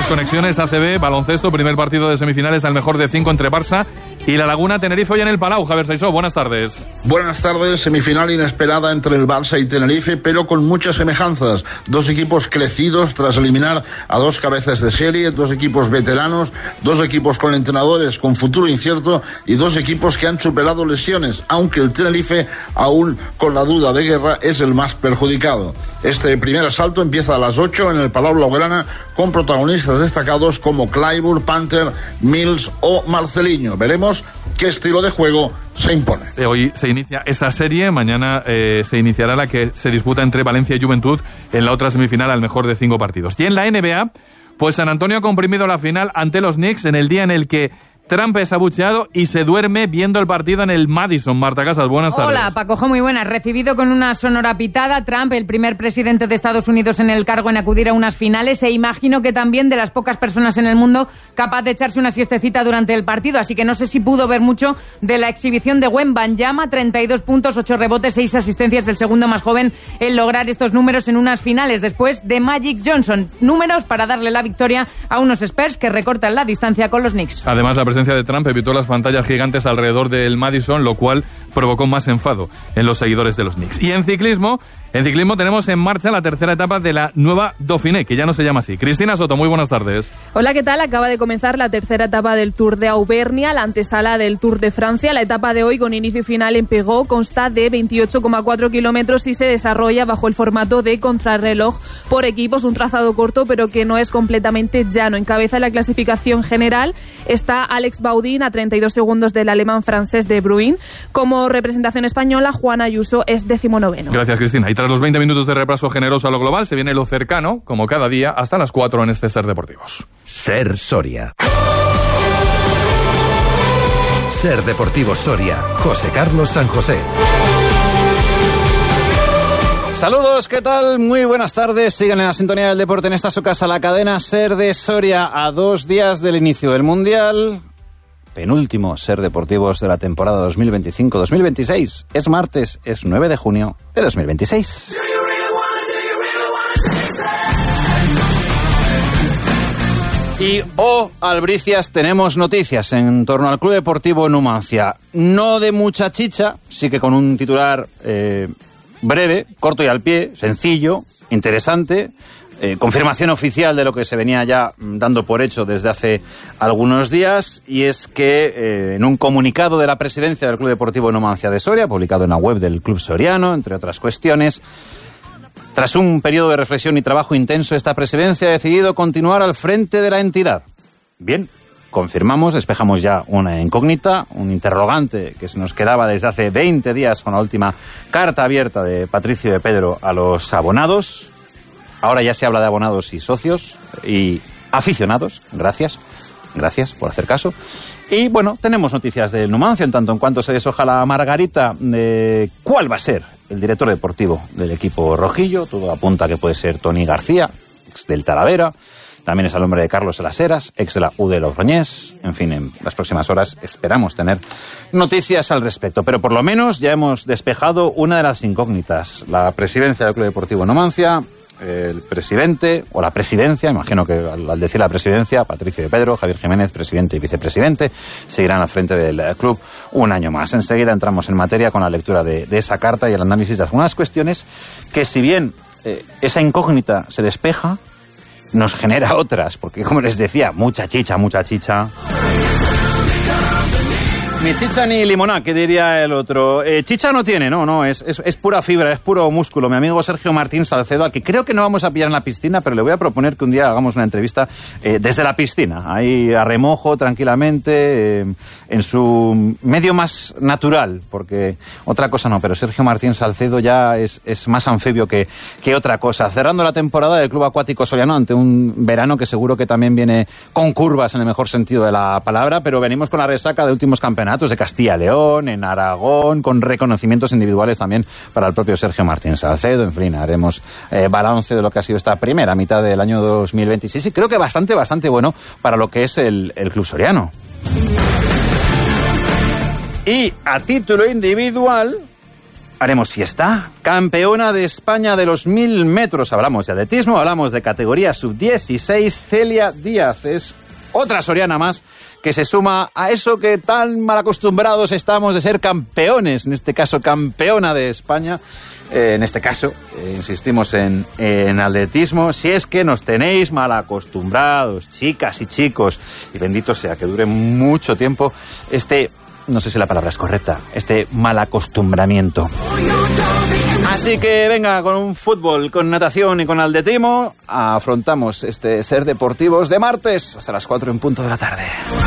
Conexiones ACB, baloncesto, primer partido de semifinales al mejor de 5 entre Barça y La Laguna Tenerife hoy en el Palau. Javier Saisó, buenas tardes. Buenas tardes, semifinal inesperada entre el Barça y Tenerife, pero con muchas semejanzas. Dos equipos crecidos tras eliminar a dos cabezas de serie, dos equipos veteranos, dos equipos con entrenadores con futuro incierto y dos equipos que han superado lesiones, aunque el Tenerife, aún con la duda de Guerra, es el más perjudicado. Este primer asalto empieza a las 8 en el Palau Blaugrana con protagonistas destacados como Clyburn, Panther, Mills o Marcelinho. Veremos qué estilo de juego se impone. Hoy se inicia esa serie, mañana se iniciará la que se disputa entre Valencia y Juventud en la otra semifinal al mejor de 5 partidos. Y en la NBA, pues San Antonio ha comprimido la final ante los Knicks en el día en el que Trump es abucheado y se duerme viendo el partido en el Madison. Marta Casas, buenas tardes. Hola, Pacojo, muy buenas. Recibido con una sonora pitada, Trump, el primer presidente de Estados Unidos en el cargo en acudir a unas finales, e imagino que también de las pocas personas en el mundo capaz de echarse una siestecita durante el partido. Así que no sé si pudo ver mucho de la exhibición de Wembanyama, 32 puntos, 8 rebotes, 6 asistencias, el segundo más joven en lograr estos números en unas finales, después de Magic Johnson. Números para darle la victoria a unos Spurs que recortan la distancia con los Knicks. Además, la presencia de Trump evitó las pantallas gigantes alrededor del Madison, lo cual provocó más enfado en los seguidores de los Knicks. Y en ciclismo tenemos en marcha la tercera etapa de la nueva Dauphiné, que ya no se llama así. Cristina Soto, muy buenas tardes. Hola, ¿qué tal? Acaba de comenzar la tercera etapa del Tour de Auvernia, la antesala del Tour de Francia. La etapa de hoy, con inicio y final en Pegó, consta de 28,4 kilómetros y se desarrolla bajo el formato de contrarreloj por equipos, un trazado corto pero que no es completamente llano. Encabeza la clasificación general está Alex Baudin a 32 segundos del alemán francés de Bruin. Como representación española, Juan Ayuso es 19º. Gracias, Cristina. Y tras los 20 minutos de repaso generoso a lo global, se viene lo cercano, como cada día, hasta las 4 en este Ser Deportivos. Ser Soria. Ser Deportivos Soria. José Carlos San José. Saludos, ¿qué tal? Muy buenas tardes. Sigan en la sintonía del deporte, en esta su casa, la cadena Ser de Soria, a 2 días del inicio del Mundial. Penúltimo Ser Deportivos de la temporada 2025-2026. Es martes, es 9 de junio de 2026. Y Albricias, tenemos noticias en torno al Club Deportivo Numancia. No de mucha chicha, sí que con un titular breve, corto y al pie, sencillo, interesante. Confirmación oficial de lo que se venía ya dando por hecho desde hace algunos días, y es que en un comunicado de la presidencia del Club Deportivo Numancia de Soria, publicado en la web del Club Soriano, entre otras cuestiones, tras un periodo de reflexión y trabajo intenso, esta presidencia ha decidido continuar al frente de la entidad. Bien, confirmamos, despejamos ya una incógnita, un interrogante que se nos quedaba desde hace 20 días con la última carta abierta de Patricio de Pedro a los abonados. Ahora ya se habla de abonados y socios y aficionados. Gracias por hacer caso. Y bueno, tenemos noticias del Numancia, en tanto en cuanto se deshoja la margarita de cuál va a ser el director deportivo del equipo rojillo. Todo apunta a que puede ser Toni García, ex del Talavera. También es el nombre de Carlos Las Heras, ex de la U de Logroñés. En fin, en las próximas horas esperamos tener noticias al respecto. Pero por lo menos ya hemos despejado una de las incógnitas. La presidencia del Club Deportivo Numancia, el presidente o la presidencia, imagino que al decir la presidencia, Patricio de Pedro, Javier Jiménez, presidente y vicepresidente, seguirán al frente del club un año más. Enseguida entramos en materia con la lectura de esa carta y el análisis de algunas cuestiones que, si bien esa incógnita se despeja, nos genera otras, porque como les decía, mucha chicha. Ni chicha ni limoná, que diría el otro. Chicha no tiene, no, es pura fibra, es puro músculo. Mi amigo Sergio Martín Salcedo, al que creo que no vamos a pillar en la piscina, pero le voy a proponer que un día hagamos una entrevista desde la piscina, ahí a remojo, tranquilamente, en su medio más natural, porque otra cosa no, pero Sergio Martín Salcedo ya es más anfibio que otra cosa. Cerrando la temporada del Club Acuático Soriano ante un verano que seguro que también viene con curvas en el mejor sentido de la palabra, pero venimos con la resaca de últimos campeonatos de Castilla y León, en Aragón, con reconocimientos individuales también para el propio Sergio Martín Salcedo. En fin, haremos balance de lo que ha sido esta primera mitad del año 2026 y creo que bastante bueno para lo que es el Club Soriano. Y a título individual, haremos fiesta. Campeona de España de los 1000 metros. Hablamos de atletismo, hablamos de categoría sub-16. Celia Díaz es otra soriana más que se suma a eso que tan mal acostumbrados estamos de ser campeones. En este caso, campeona de España. En este caso, insistimos en atletismo. Si es que nos tenéis mal acostumbrados, chicas y chicos, y bendito sea que dure mucho tiempo no sé si la palabra es correcta, este mal acostumbramiento. Así que venga, con un fútbol, con natación y con atletismo, afrontamos este Ser Deportivos de martes hasta las 4 en punto de la tarde.